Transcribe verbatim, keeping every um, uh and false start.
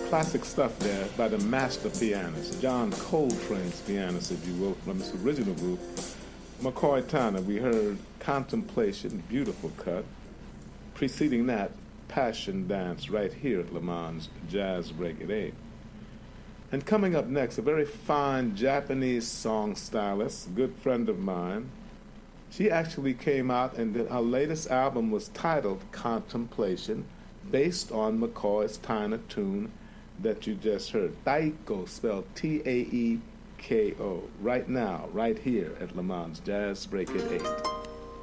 classic stuff there by the master pianist, John Coltrane's pianist, if you will, from his original group, McCoy Tyner. We heard Contemplation, beautiful cut. Preceding that, Passion Dance, right here at Le Mans Jazz Break at eight. And coming up next, a very fine Japanese song stylist, a good friend of mine. She actually came out, and her latest album was titled Contemplation, based on McCoy's Tyner tune that you just heard. Taeko, spelled T A E K O. Right now, right here at Le Mans Jazz Break at eight.